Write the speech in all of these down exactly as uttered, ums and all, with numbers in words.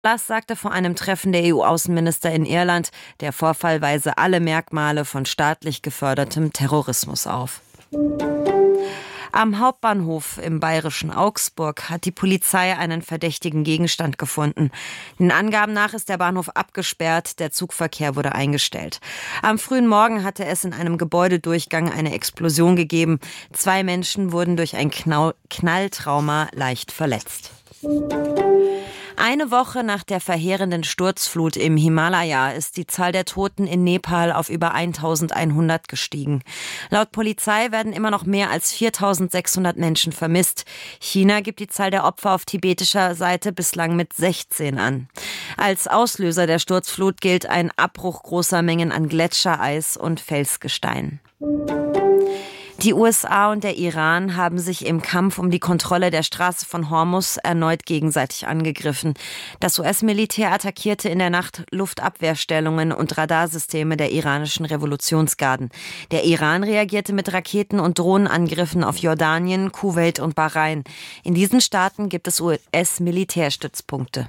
Kallas sagte vor einem Treffen der E U-Außenminister in Irland, der Vorfall weise alle Merkmale von staatlich gefördertem Terrorismus auf. Am Hauptbahnhof im bayerischen Augsburg hat die Polizei einen verdächtigen Gegenstand gefunden. Den Angaben nach ist der Bahnhof abgesperrt, der Zugverkehr wurde eingestellt. Am frühen Morgen hatte es in einem Gebäudedurchgang eine Explosion gegeben. Zwei Menschen wurden durch ein Knalltrauma leicht verletzt. Eine Woche nach der verheerenden Sturzflut im Himalaya ist die Zahl der Toten in Nepal auf über eintausendeinhundert gestiegen. Laut Polizei werden immer noch mehr als viertausendsechshundert Menschen vermisst. China gibt die Zahl der Opfer auf tibetischer Seite bislang mit sechzehn an. Als Auslöser der Sturzflut gilt ein Abbruch großer Mengen an Gletschereis und Felsgestein. Die U S A und der Iran haben sich im Kampf um die Kontrolle der Straße von Hormuz erneut gegenseitig angegriffen. Das U S-Militär attackierte in der Nacht Luftabwehrstellungen und Radarsysteme der iranischen Revolutionsgarden. Der Iran reagierte mit Raketen- und Drohnenangriffen auf Jordanien, Kuwait und Bahrain. In diesen Staaten gibt es U S-Militärstützpunkte.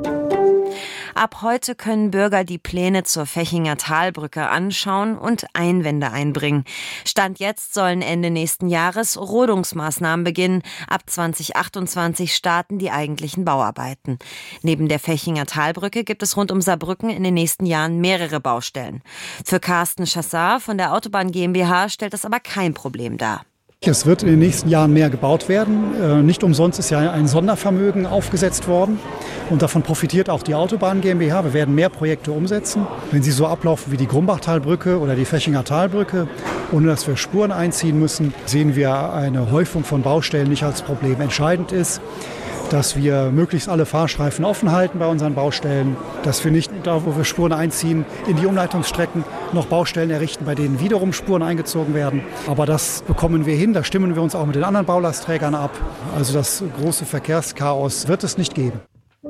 Ab heute können Bürger die Pläne zur Fechinger Talbrücke anschauen und Einwände einbringen. Stand jetzt sollen Ende nächsten Jahres Rodungsmaßnahmen beginnen. Ab zwanzig achtundzwanzig starten die eigentlichen Bauarbeiten. Neben der Fechinger Talbrücke gibt es rund um Saarbrücken in den nächsten Jahren mehrere Baustellen. Für Carsten Chassar von der Autobahn GmbH stellt das aber kein Problem dar. Es wird in den nächsten Jahren mehr gebaut werden. Nicht umsonst ist ja ein Sondervermögen aufgesetzt worden. Und davon profitiert auch die Autobahn GmbH. Wir werden mehr Projekte umsetzen. Wenn sie so ablaufen wie die Grumbachtalbrücke oder die Fechinger Talbrücke, ohne dass wir Spuren einziehen müssen, sehen wir eine Häufung von Baustellen nicht als Problem. Entscheidend ist, dass wir möglichst alle Fahrstreifen offen halten bei unseren Baustellen, dass wir nicht da, wo wir Spuren einziehen, in die Umleitungsstrecken noch Baustellen errichten, bei denen wiederum Spuren eingezogen werden. Aber das bekommen wir hin, da stimmen wir uns auch mit den anderen Baulastträgern ab. Also das große Verkehrschaos wird es nicht geben.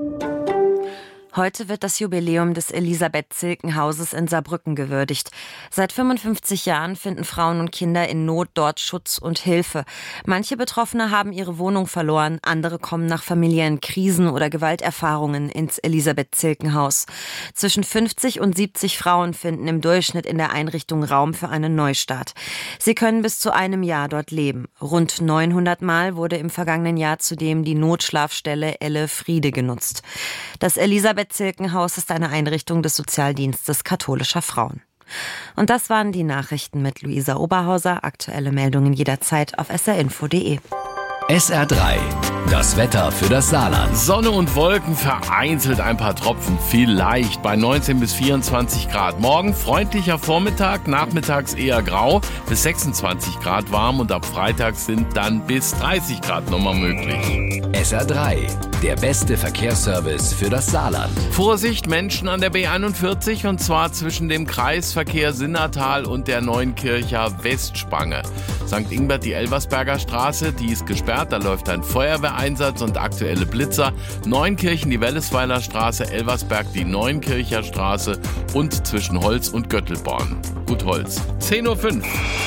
Heute wird das Jubiläum des Elisabeth-Zilken-Hauses in Saarbrücken gewürdigt. Seit fünfundfünfzig Jahren finden Frauen und Kinder in Not dort Schutz und Hilfe. Manche Betroffene haben ihre Wohnung verloren, andere kommen nach familiären Krisen oder Gewalterfahrungen ins Elisabeth-Zilken-Haus. Zwischen fünfzig und siebzig Frauen finden im Durchschnitt in der Einrichtung Raum für einen Neustart. Sie können bis zu einem Jahr dort leben. Rund neunhundert Mal wurde im vergangenen Jahr zudem die Notschlafstelle Elle Friede genutzt. Das Elisabeth Zilken-Haus ist eine Einrichtung des Sozialdienstes katholischer Frauen. Und das waren die Nachrichten mit Luisa Oberhauser. Aktuelle Meldungen jederzeit auf s r info punkt d e. S R drei, das Wetter für das Saarland. Sonne und Wolken, vereinzelt ein paar Tropfen, vielleicht bei neunzehn bis vierundzwanzig Grad. Morgen freundlicher Vormittag, nachmittags eher grau, bis sechsundzwanzig Grad warm und ab Freitag sind dann bis dreißig Grad nochmal möglich. S R drei, der beste Verkehrsservice für das Saarland. Vorsicht, Menschen an der B einundvierzig und zwar zwischen dem Kreisverkehr Sinnertal und der Neunkircher Westspange. Sankt Ingbert die Elversberger Straße, die ist gesperrt. Da läuft ein Feuerwehreinsatz und aktuelle Blitzer. Neunkirchen die Wellesweiler Straße, Elversberg die Neunkircher Straße und zwischen Holz und Göttelborn. Gut Holz. zehn Uhr fünf.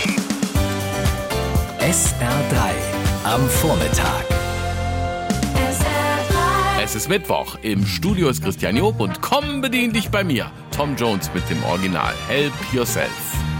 S R drei am Vormittag. Es ist Mittwoch. Im Studio ist Christian Job und komm, bedien dich bei mir. Tom Jones mit dem Original Help Yourself.